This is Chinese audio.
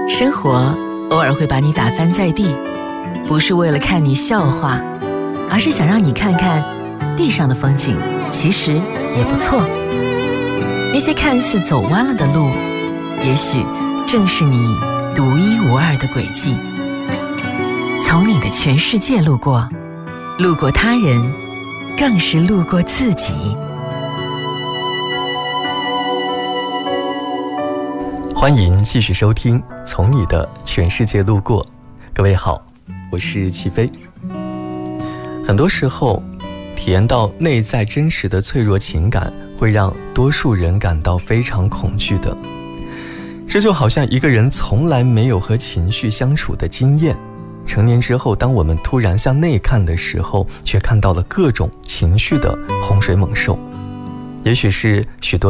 生活偶尔会把你打翻在地，不是为了看你笑话，而是想让你看看地上的风景其实也不错。那些看似走弯了的路，也许正是你独一无二的轨迹。从你的全世界路过，路过他人，更是路过自己。 欢迎继续收听《从你的全世界路过》。各位好，我是齐飞。很多时候，体验到内在真实的脆弱情感，会让多数人感到非常恐惧的。这就好像一个人从来没有和情绪相处的经验，成年之后，当我们突然向内看的时候，却看到了各种情绪的洪水猛兽。也许是许多